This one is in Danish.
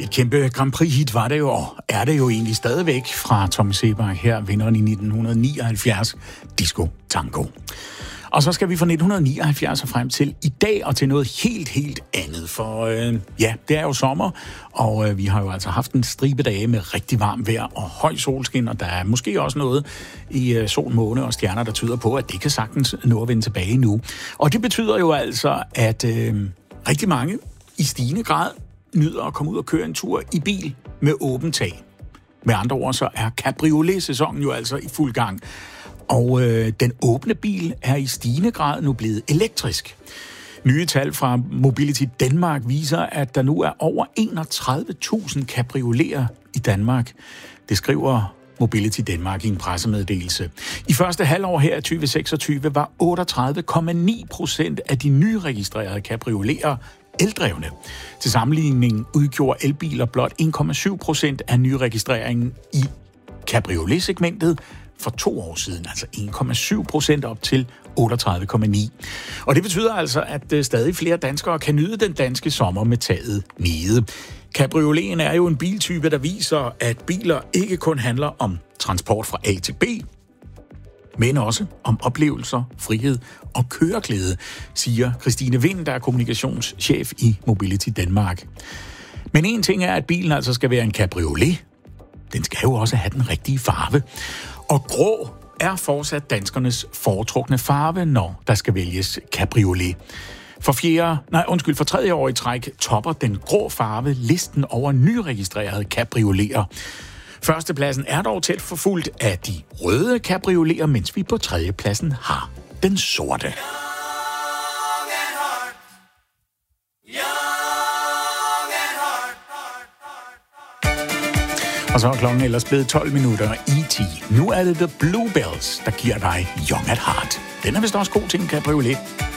kæmpe Grand Prix-hit var det jo, og er det jo egentlig stadigvæk fra Tommy Sebak her, vinderen i 1979, Disco Tango. Og så skal vi fra 1979 og frem til i dag og til noget helt andet, for det er jo sommer, og vi har jo altså haft en stribe dage med rigtig varmt vejr og høj solskin, og der er måske også noget i sol, måne og stjerner, der tyder på, at det kan sagtens nå at vende tilbage nu. Og det betyder jo altså, at rigtig mange i stigende grad nyder at komme ud og køre en tur i bil med åbent tag. Med andre ord, så er cabriolet-sæsonen jo altså i fuld gang. Og den åbne bil er i stigende grad nu blevet elektrisk. Nye tal fra Mobility Danmark viser, at der nu er over 31.000 cabrioleter i Danmark. Det skriver Mobility Danmark i en pressemeddelelse. I første halvår her af 2026 var 38,9% af de nyregistrerede cabrioleter eldrevne. Til sammenligning udgjorde elbiler blot 1,7% af nyregistreringen i cabriolet-segmentet for 2 år siden, altså 1,7% op til 38,9. Og det betyder altså, at stadig flere danskere kan nyde den danske sommer med taget nede. Cabrioleten er jo en biltype, der viser, at biler ikke kun handler om transport fra A til B, men også om oplevelser, frihed og køreglæde, siger Christine Vind, der er kommunikationschef i Mobility Danmark. Men en ting er, at bilen altså skal være en cabriolet. Den skal jo også have den rigtige farve. Og grå er fortsat danskernes foretrukne farve, når der skal vælges cabriolet. For 3. år i træk topper den grå farve listen over nyregistrerede cabrioleter. Førstepladsen er dog tæt forfulgt af de røde cabrioleter, mens vi på 3. pladsen har den sorte. Og så er klokken ellers blevet 12 minutter i 10. Nu er det The Bluebells, der giver dig Young at Heart. Den er vist også god til en cabriolet.